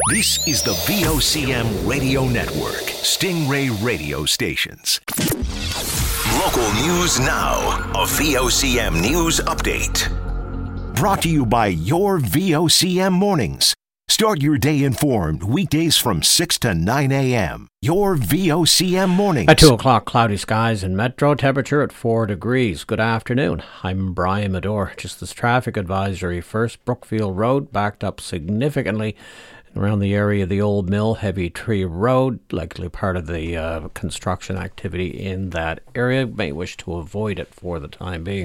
This is the VOCM Radio Network, Stingray Radio Stations. Local news now, a VOCM news update. Brought to you by your VOCM mornings. Start your day informed weekdays from 6 to 9 a.m. Your VOCM mornings. At 2 o'clock, cloudy skies and metro temperature at 4 degrees. Good afternoon. I'm Brian Medore. Just this traffic advisory first. Brookfield Road backed up significantly around the area of the Old Mill, Heavy Tree Road, likely part of the construction activity in that area. May wish to avoid it for the time being.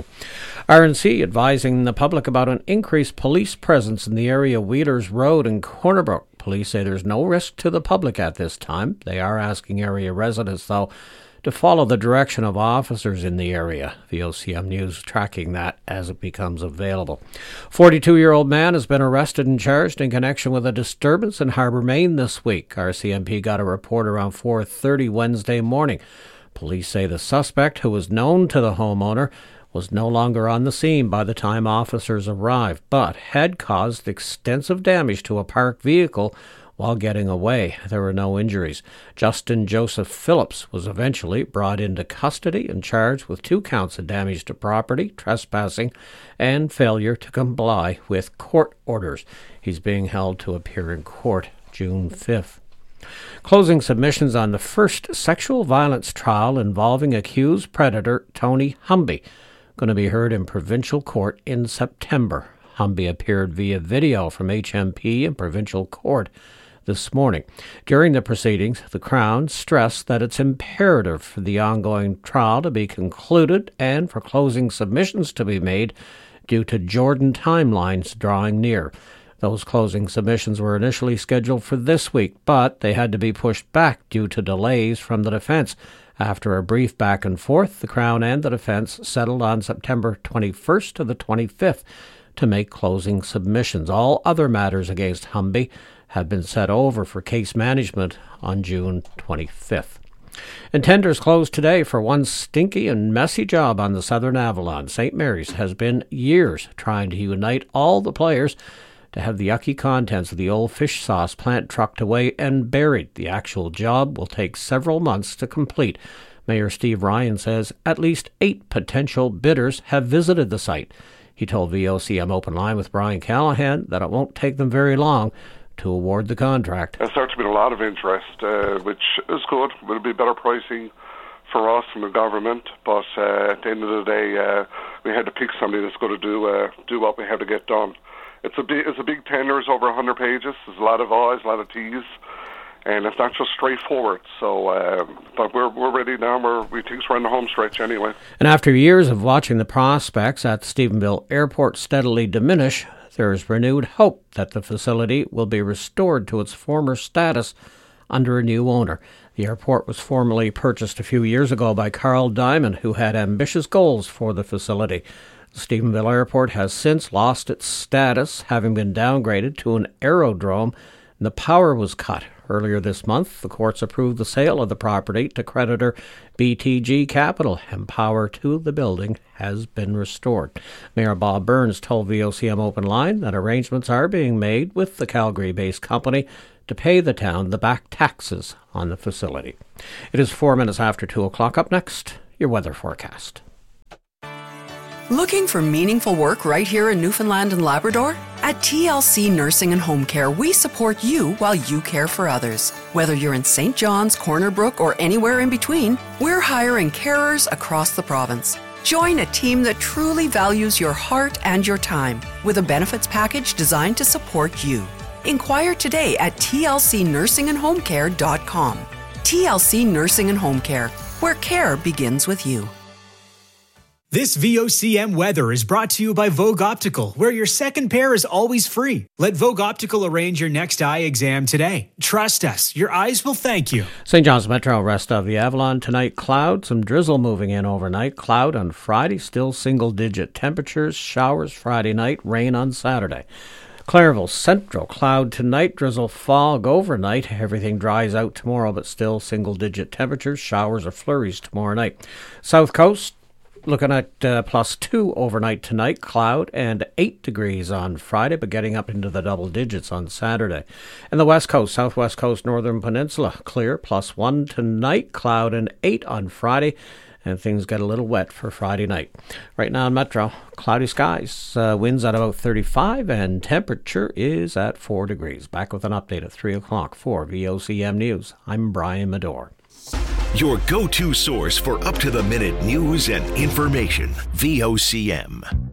RNC advising the public about an increased police presence in the area of Wheelers Road and Cornerbrook. Police say there's no risk to the public at this time. They are asking area residents, though, to follow the direction of officers in the area. VOCM News tracking that as it becomes available. 42-year-old man has been arrested and charged in connection with a disturbance in Harbour Main this week. RCMP got a report around 4:30 Wednesday morning. Police say the suspect, who was known to the homeowner, was no longer on the scene by the time officers arrived, but had caused extensive damage to a parked vehicle while getting away. There were no injuries. Justin Joseph Phillips was eventually brought into custody and charged with 2 counts of damage to property, trespassing, and failure to comply with court orders. He's being held to appear in court June 5th. Closing submissions on the first sexual violence trial involving accused predator Tony Humby going to be heard in provincial court in September. Humby appeared via video from HMP in provincial court this morning. During the proceedings, the Crown stressed that it's imperative for the ongoing trial to be concluded and for closing submissions to be made due to Jordan timelines drawing near. Those closing submissions were initially scheduled for this week, but they had to be pushed back due to delays from the defence. After a brief back and forth, the Crown and the defence settled on September 21st to the 25th to make closing submissions. All other matters against Humby have been set over for case management on June 25th. And tenders closed today for one stinky and messy job on the Southern Avalon. St. Mary's has been years trying to unite all the players to have the yucky contents of the old fish sauce plant trucked away and buried. The actual job will take several months to complete. Mayor Steve Ryan says at least 8 potential bidders have visited the site. He told VOCM Open Line with Brian Callahan that it won't take them very long to award the contract. There's certainly been a lot of interest, which is good. It'll be better pricing for us from the government, but at the end of the day, we had to pick somebody that's going to do what we have to get done. It's a big tender. It's over 100 pages. There's a lot of I's, a lot of T's, and it's not just straightforward. So, but we're ready now. We think we're in the home stretch anyway. And after years of watching the prospects at Stephenville Airport steadily diminish, there is renewed hope that the facility will be restored to its former status under a new owner. The airport was formally purchased a few years ago by Carl Diamond, who had ambitious goals for the facility. The Stephenville Airport has since lost its status, having been downgraded to an aerodrome, and the power was cut. Earlier this month, the courts approved the sale of the property to creditor BTG Capital, and power to the building has been restored. Mayor Bob Burns told VOCM Open Line that arrangements are being made with the Calgary-based company to pay the town the back taxes on the facility. It is 4 minutes after 2 o'clock. Up next, your weather forecast. Looking for meaningful work right here in Newfoundland and Labrador? At TLC Nursing and Home Care, we support you while you care for others. Whether you're in St. John's, Cornerbrook, or anywhere in between, we're hiring carers across the province. Join a team that truly values your heart and your time with a benefits package designed to support you. Inquire today at tlcnursingandhomecare.com. TLC Nursing and Home Care, where care begins with you. This VOCM weather is brought to you by Vogue Optical, where your second pair is always free. Let Vogue Optical arrange your next eye exam today. Trust us, your eyes will thank you. St. John's Metro, rest of the Avalon. Tonight, cloud, some drizzle moving in overnight. Cloud on Friday, still single-digit temperatures. Showers Friday night, rain on Saturday. Clairville Central, cloud tonight, drizzle fog overnight. Everything dries out tomorrow, but still single-digit temperatures. Showers or flurries tomorrow night. South Coast, looking at +2 overnight tonight, cloud, and 8 degrees on Friday, but getting up into the double digits on Saturday. And the west coast, southwest coast, northern peninsula, clear, +1 tonight, cloud, and 8 on Friday. And things get a little wet for Friday night. Right now in Metro, cloudy skies, winds at about 35, and temperature is at 4 degrees. Back with an update at 3 o'clock for VOCM News. I'm Brian Medore. Your go-to source for up-to-the-minute news and information. VOCM.